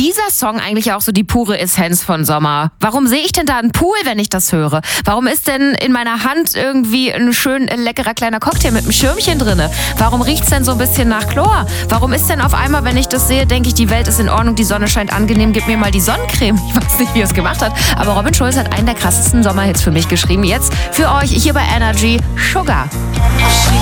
dieser Song eigentlich auch so die pure Essenz von Sommer? Warum sehe ich denn da einen Pool, wenn ich das höre? Warum ist denn in meiner Hand irgendwie ein schön leckerer kleiner Cocktail mit einem Schirmchen drinne? Warum riecht's denn so ein bisschen nach Chlor? Warum ist denn auf einmal, wenn ich das sehe, denke ich, die Welt ist in Ordnung, die Sonne scheint angenehm, gib mir mal die Sonnencreme. Ich weiß nicht, wie er es gemacht hat, aber Robin Schulz hat einen der krassesten Sommerhits für mich geschrieben. Jetzt für euch hier bei Energy, Sugar.